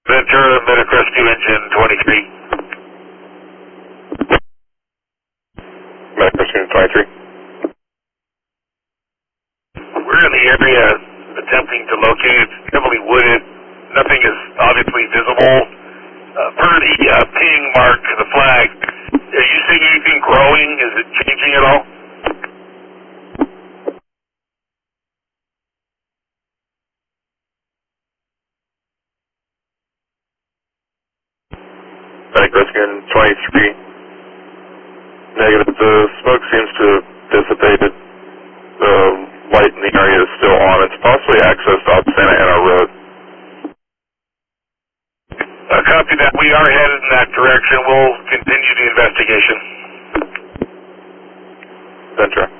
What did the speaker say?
Ventura, Medic Rescue Engine 23. Medic Rescue Engine 23. We're in the area attempting to locate it. It's heavily wooded. Nothing is obviously visible. Per the ping mark, the flag, are you seeing anything growing? Is it changing at all? Medic Rescue Engine 23. Negative. The smoke seems to have dissipated. The light in the area is still on. It's possibly accessed off Santa Ana Road. Copy that. We are headed in that direction. We'll continue the investigation. Ventura.